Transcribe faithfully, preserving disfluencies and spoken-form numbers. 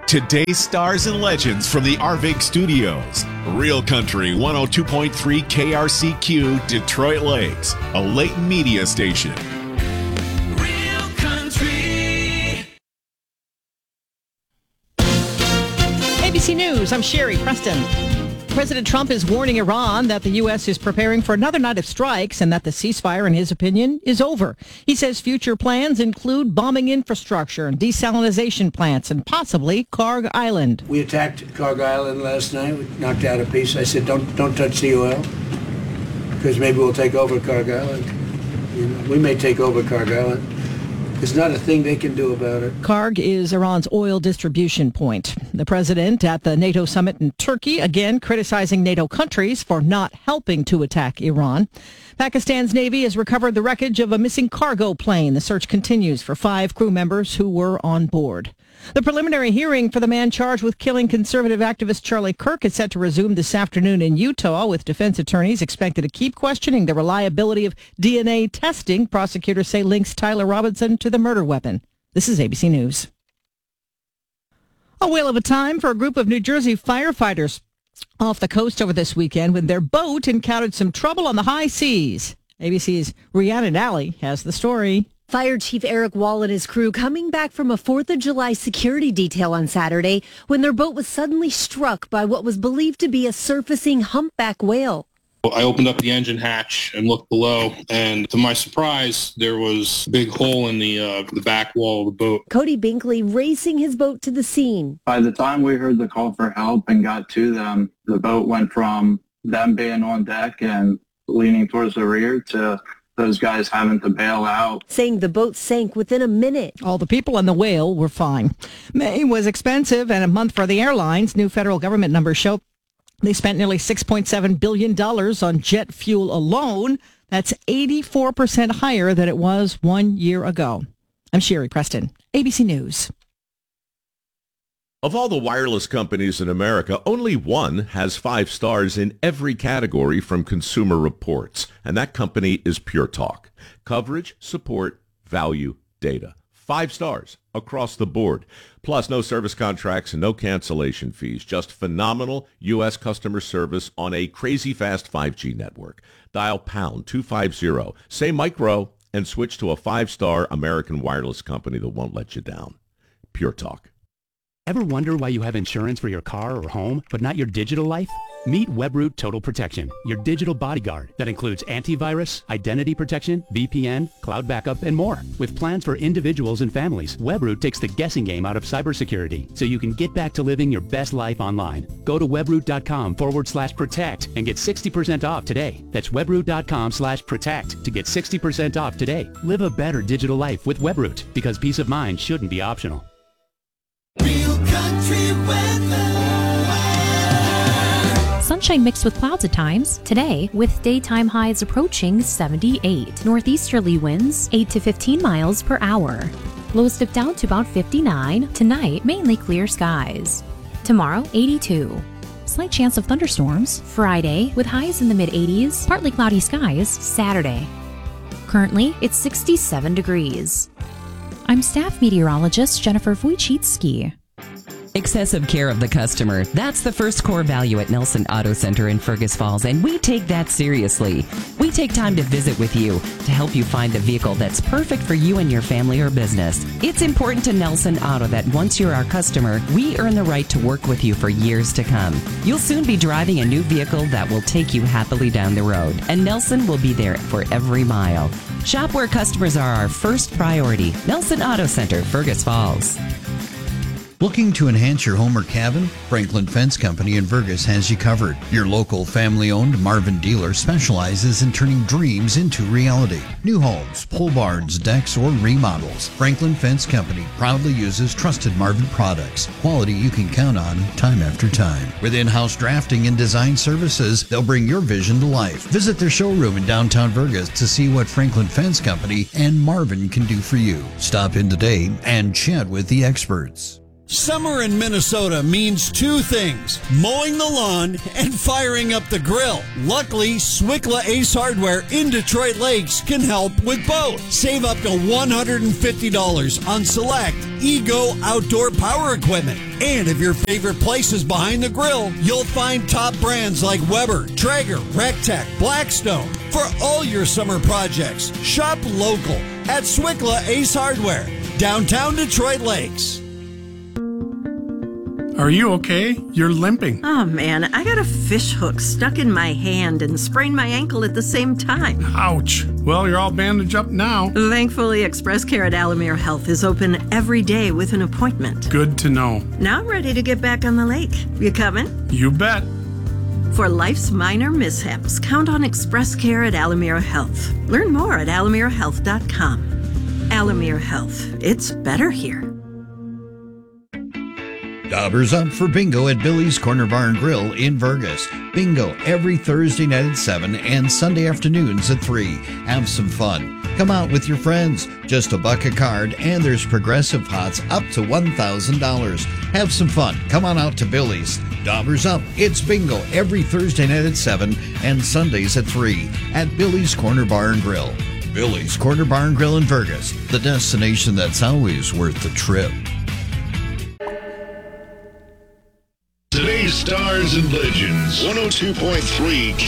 Today's stars and legends from the Arvig Studios. Real Country one oh two point three K R C Q, Detroit Lakes, a Leighton Media station. Real Country. A B C News, I'm Sherry Preston. President Trump is warning Iran that the U S is preparing for another night of strikes and that the ceasefire, in his opinion, is over. He says future plans include bombing infrastructure and desalinization plants and possibly Karg Island. We attacked Karg Island last night. We knocked out a piece. I said, don't don't touch the oil because maybe we'll take over Karg Island. You know, we may take over Karg Island. There's not a thing they can do about it. Karg is Iran's oil distribution point. The president at the NATO summit in Turkey, again criticizing NATO countries for not helping to attack Iran. Pakistan's Navy has recovered the wreckage of a missing cargo plane. The search continues for five crew members who were on board. The preliminary hearing for the man charged with killing conservative activist Charlie Kirk is set to resume this afternoon in Utah, with defense attorneys expected to keep questioning the reliability of D N A testing prosecutors say links Tyler Robinson to the murder weapon. This is A B C News. A whale of a time for a group of New Jersey firefighters off the coast over this weekend when their boat encountered some trouble on the high seas. A B C's Rhiannon Alley has the story. Fire Chief Eric Wall and his crew coming back from a fourth of July security detail on Saturday when their boat was suddenly struck by what was believed to be a surfacing humpback whale. I opened up the engine hatch and looked below, and to my surprise, there was a big hole in the uh, the back wall of the boat. Cody Binkley racing his boat to the scene. By the time we heard the call for help and got to them, the boat went from them being on deck and leaning towards the rear to those guys having to bail out. Saying the boat sank within a minute. All the people on the whale were fine. May was expensive and a month for the airlines. New federal government numbers show they spent nearly six point seven billion dollars on jet fuel alone. That's eighty-four percent higher than it was one year ago. I'm Sherry Preston, A B C News. Of all the wireless companies in America, only one has five stars in every category from Consumer Reports, and that company is Pure Talk. Coverage, support, value, data. Five stars across the board. Plus, no service contracts and no cancellation fees. Just phenomenal U S customer service on a crazy fast five G network. Dial pound two fifty, say micro, and switch to a five-star American wireless company that won't let you down. Pure Talk. Ever wonder why you have insurance for your car or home, but not your digital life? Meet Webroot Total Protection, your digital bodyguard that includes antivirus, identity protection, V P N, cloud backup, and more. With plans for individuals and families, Webroot takes the guessing game out of cybersecurity so you can get back to living your best life online. Go to webroot.com forward slash protect and get sixty percent off today. That's webroot.com slash protect to get sixty percent off today. Live a better digital life with Webroot, because peace of mind shouldn't be optional. Real Country weather. Sunshine mixed with clouds at times. Today, with daytime highs approaching seventy-eight. Northeasterly winds eight to fifteen miles per hour. Lows dip down to about fifty-nine. Tonight, mainly clear skies. Tomorrow, eighty-two. Slight chance of thunderstorms. Friday, with highs in the mid-eighties. Partly cloudy skies. Saturday. Currently, it's sixty-seven degrees. I'm staff meteorologist Jennifer Wojcicki. Excessive care of the customer. That's the first core value at Nelson Auto Center in Fergus Falls, and we take that seriously. We take time to visit with you to help you find the vehicle that's perfect for you and your family or business. It's important to Nelson Auto that once you're our customer, we earn the right to work with you for years to come. You'll soon be driving a new vehicle that will take you happily down the road, and Nelson will be there for every mile. Shop where customers are our first priority. Nelson Auto Center, Fergus Falls. Looking to enhance your home or cabin? Franklin Fence Company in Fergus has you covered. Your local family-owned Marvin dealer specializes in turning dreams into reality. New homes, pole barns, decks, or remodels. Franklin Fence Company proudly uses trusted Marvin products. Quality you can count on time after time. With in-house drafting and design services, they'll bring your vision to life. Visit their showroom in downtown Fergus to see what Franklin Fence Company and Marvin can do for you. Stop in today and chat with the experts. Summer in Minnesota means two things, mowing the lawn and firing up the grill. Luckily, Swickla Ace Hardware in Detroit Lakes can help with both. Save up to one hundred fifty dollars on select Ego outdoor power equipment. And if your favorite place is behind the grill, you'll find top brands like Weber, Traeger, Rectech, Blackstone. For all your summer projects, shop local at Swickla Ace Hardware, downtown Detroit Lakes. Are you okay? You're limping. Oh, man, I got a fish hook stuck in my hand and sprained my ankle at the same time. Ouch. Well, you're all bandaged up now. Thankfully, Express Care at Alamere Health is open every day with an appointment. Good to know. Now I'm ready to get back on the lake. You coming? You bet. For life's minor mishaps, count on Express Care at Alamere Health. Learn more at alamere health dot com. Alamere Health. It's better here. Daubers up for bingo at Billy's Corner Bar and Grill in Vergas. Bingo every Thursday night at seven and Sunday afternoons at three. Have some fun. Come out with your friends. Just a buck a card, and there's progressive hots up to one thousand dollars. Have some fun. Come on out to Billy's. Daubers up. It's bingo every Thursday night at seven and Sundays at three at Billy's Corner Bar and Grill. Billy's Corner Bar and Grill in Vergas, the destination that's always worth the trip. Today's Stars and Legends, one oh two point three K